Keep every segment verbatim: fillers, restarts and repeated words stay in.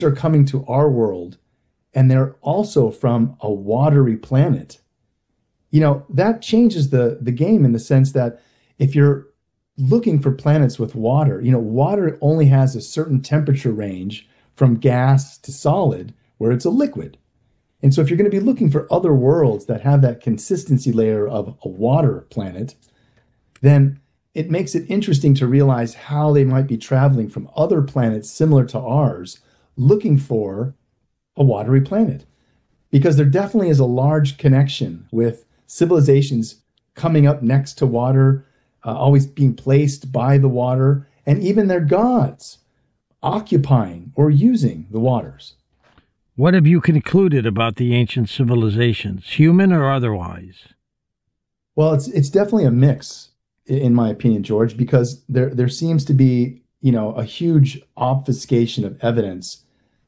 are coming to our world, and they're also from a watery planet. You know, that changes the, the game in the sense that if you're looking for planets with water, you know, water only has a certain temperature range from gas to solid where it's a liquid. And so if you're going to be looking for other worlds that have that consistency layer of a water planet, then it makes it interesting to realize how they might be traveling from other planets similar to ours, looking for a watery planet. Because there definitely is a large connection with civilizations coming up next to water, uh, always being placed by the water, and even their gods occupying or using the waters. What have you concluded about the ancient civilizations, human or otherwise? Well, it's it's definitely a mix, in my opinion, George, because there there seems to be, you know, a huge obfuscation of evidence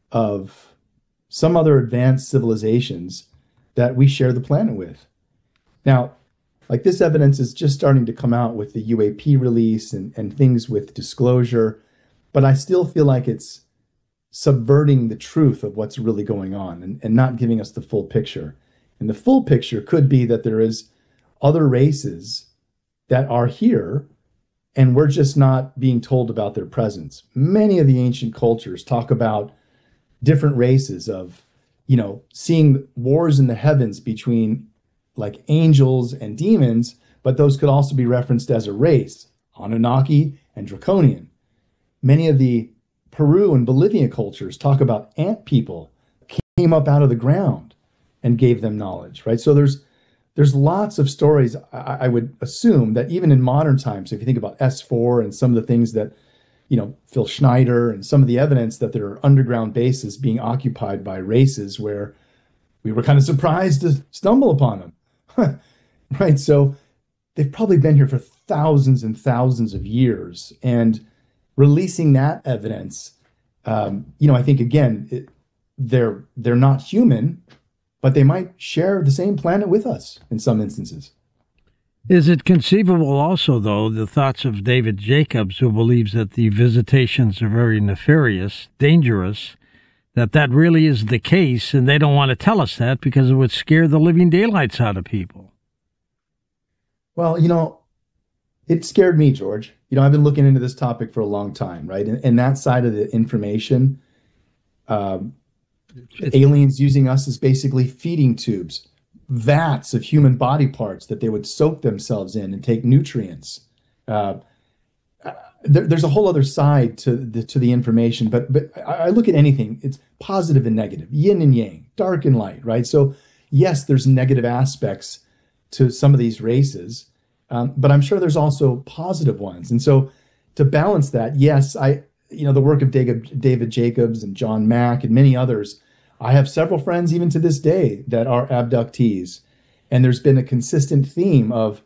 of some other advanced civilizations that we share the planet with. Now, like this evidence is just starting to come out with the U A P release and, and things with disclosure, but I still feel like it's subverting the truth of what's really going on and, and not giving us the full picture. And the full picture could be that there is other races that are here and we're just not being told about their presence. Many of the ancient cultures talk about different races of, you know, seeing wars in the heavens between like angels and demons, but those could also be referenced as a race, Anunnaki and Draconian. Many of the Peru and Bolivia cultures talk about ant people came up out of the ground and gave them knowledge, right? So there's there's lots of stories. I, I would assume that even in modern times, if you think about S four and some of the things that, you know, Phil Schneider and some of the evidence that there are underground bases being occupied by races where we were kind of surprised to stumble upon them, right? So they've probably been here for thousands and thousands of years, and releasing that evidence, um, you know, I think again, it, they're they're not human, but they might share the same planet with us in some instances. Is it conceivable also, though, the thoughts of David Jacobs, who believes that the visitations are very nefarious, dangerous, that that really is the case, and they don't want to tell us that because it would scare the living daylights out of people? Well, you know, it scared me, George. You know, I've been looking into this topic for a long time, right? And, and that side of the information, um, aliens using us as basically feeding tubes, vats of human body parts that they would soak themselves in and take nutrients. Uh, there, there's a whole other side to the to the information, but but I look at anything, it's positive and negative, yin and yang, dark and light, right? So yes, there's negative aspects to some of these races. Um, but I'm sure there's also positive ones. And so to balance that, yes, I, you know, the work of David, David Jacobs and John Mack and many others, I have several friends even to this day that are abductees. And there's been a consistent theme of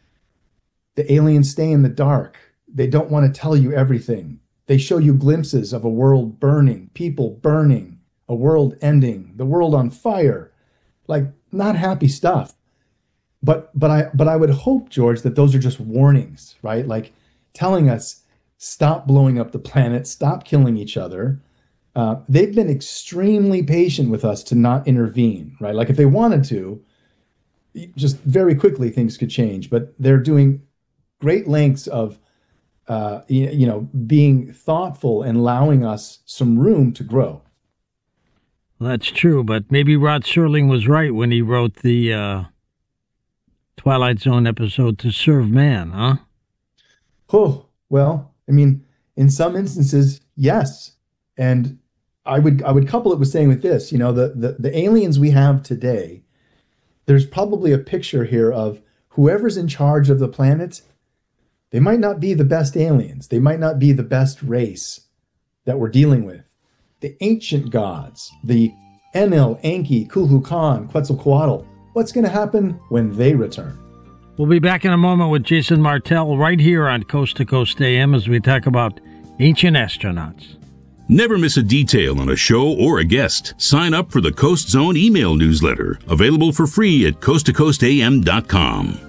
the aliens stay in the dark. They don't want to tell you everything. They show you glimpses of a world burning, people burning, a world ending, the world on fire, like not happy stuff. But but I but I would hope, George, that those are just warnings, right? Like telling us, stop blowing up the planet, stop killing each other. Uh, they've been extremely patient with us to not intervene, right? Like if they wanted to, just very quickly things could change. But they're doing great lengths of, uh, you, you know, being thoughtful and allowing us some room to grow. Well, that's true, but maybe Rod Serling was right when he wrote the Uh... Twilight Zone episode To Serve Man, huh? Oh, well, I mean, in some instances, yes. And I would I would couple it with saying with this, you know, the, the, the aliens we have today, there's probably a picture here of whoever's in charge of the planet, they might not be the best aliens. They might not be the best race that we're dealing with. The ancient gods, the Enlil, Enki, Kukulkan, Quetzalcoatl, what's going to happen when they return? We'll be back in a moment with Jason Martell right here on Coast to Coast A M as we talk about ancient astronauts. Never miss a detail on a show or a guest. Sign up for the Coast Zone email newsletter, available for free at coast to coast a m dot com.